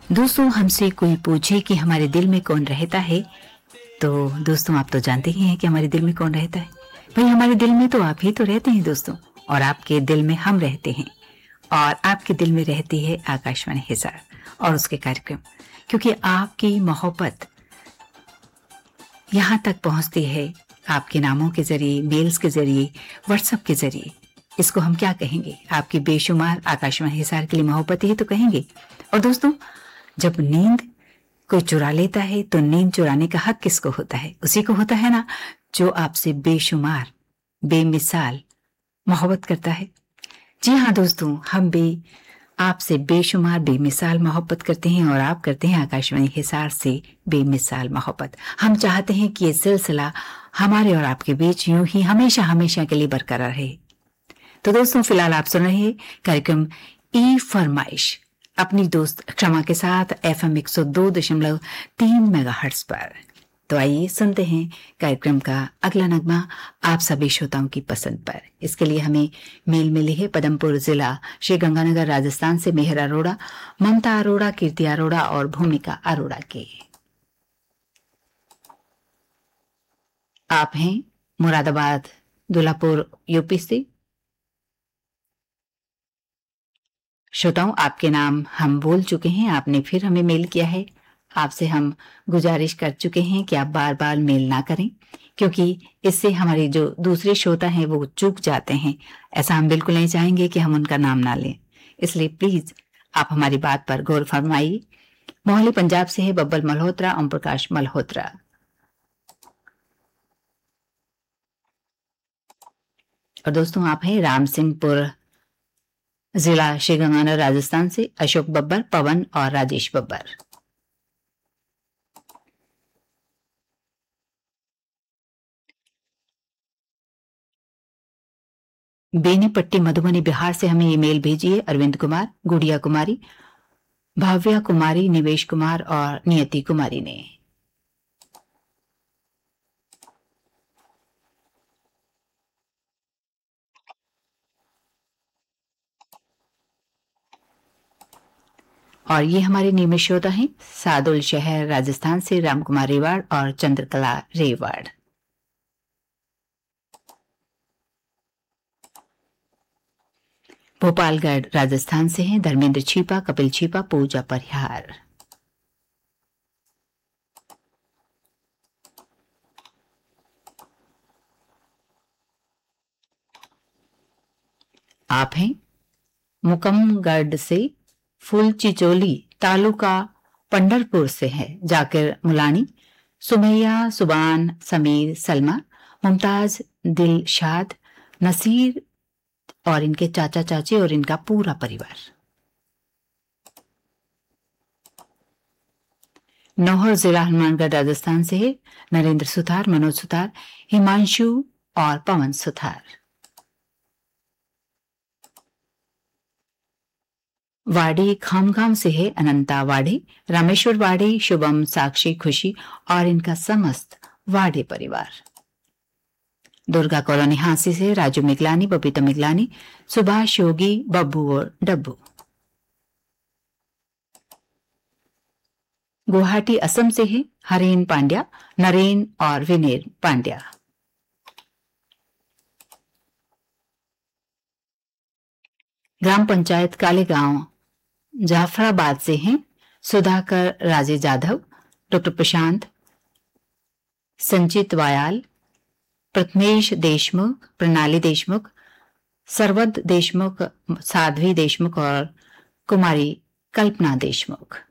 दोस्तों, हमसे कोई पूछे कि हमारे दिल में कौन रहता है, तो दोस्तों आप तो जानते ही हैं कि हमारे दिल में कौन रहता है। भाई, हमारे दिल में तो आप ही तो रहते हैं दोस्तों, और आपके दिल में हम रहते हैं, और आपके दिल में रहती है आकाशवाणी हिसार और उसके कार्यक्रम। क्योंकि आपकी मोहब्बत यहाँ तक पहुँचती है आपके नामों के जरिए, मेल्स के जरिए, व्हाट्सएप के जरिए। इसको हम क्या कहेंगे? आपकी बेशुमार आकाशवाणी हिसार के लिए मोहब्बत ही तो कहेंगे। और दोस्तों, जब नींद कोई चुरा लेता है तो नींद चुराने का हक किसको होता है? उसी को होता है ना, जो आपसे बेशुमार, बेमिसाल मोहब्बत करता है। जी हाँ दोस्तों, हम भी आपसे बेशुमार बेमिसाल मोहब्बत करते हैं, और आप करते हैं आकाशवाणी हिसार से बेमिसाल मोहब्बत। हम चाहते हैं कि ये सिलसिला हमारे और आपके बीच यूं ही हमेशा हमेशा के लिए बरकरार रहे। तो दोस्तों, फिलहाल आप सुन रहे हैं कार्यक्रम ई फरमाइश अपनी दोस्त क्षमा के साथ FM 102.3 मेगाहर्ट्ज पर। तो आइए सुनते हैं कार्यक्रम का अगला नगमा आप सभी श्रोताओं की पसंद पर। इसके लिए हमें मेल मिली है पदमपुर जिला श्री गंगानगर राजस्थान से मेहर अरोड़ा, ममता अरोड़ा, कीर्ति अरोड़ा और भूमिका अरोड़ा के। आप हैं मुरादाबाद दुल्हापुर यूपी से। श्रोताओं, आपके नाम हम बोल चुके हैं, आपने फिर हमें मेल किया है। आपसे हम गुजारिश कर चुके हैं कि आप बार बार मेल ना करें, क्योंकि इससे हमारे जो दूसरे श्रोता हैं वो चूक जाते हैं। ऐसा हम बिल्कुल नहीं चाहेंगे कि हम उनका नाम ना लें, इसलिए प्लीज आप हमारी बात पर गौर फरमाइए। मोहाली पंजाब से है बब्बल मल्होत्रा, ओम प्रकाश मल्होत्रा। और दोस्तों, आप हैं राम सिंहपुर जिला श्रीगंगानगर राजस्थान से अशोक बब्बर, पवन और राजेश बब्बर। बेनीपट्टी मधुबनी बिहार से हमें ईमेल भेजिए अरविंद कुमार, गुड़िया कुमारी, भाव्या कुमारी, निवेश कुमार और नियति कुमारी ने। और ये हमारे नियमित श्रोता हैं सादुल शहर राजस्थान से रामकुमार रेवाड़ और चंद्रकला रेवाड़। भोपालगढ़ राजस्थान से हैं धर्मेंद्र छीपा, कपिल छीपा, पूजा परिहार। आप हैं मुकमगढ़ से फूल चिचोली तालुका पंढरपुर से है जाकिर मुलानी, सुमैया, सुबान, समीर, सलमा, मुमताज, दिलशाद, नसीर और इनके चाचा चाची और इनका पूरा परिवार। नौहर जिला हनुमानगढ़ राजस्थान से है नरेंद्र सुथार, मनोज सुथार, हिमांशु और पवन सुथार। वाड़ी खामगांव से है अनंता वाड़ी, रामेश्वर वाड़ी, शुभम, साक्षी, खुशी और इनका समस्त वाड़ी परिवार। दुर्गा कॉलोनी हांसी से राजू मिगलानी, बबीता मिगलानी, सुभाष योगी, बब्बू और डब्बू। गुवाहाटी असम से है हरेन पांड्या, नरेन और विनेर पांड्या। ग्राम पंचायत कालेगांव जाफराबाद से हैं सुधाकर राजे जाधव, डॉक्टर प्रशांत, संचित वायाल, प्रथमेश देशमुख, प्रणाली देशमुख, सरवद देशमुख, साध्वी देशमुख और कुमारी कल्पना देशमुख।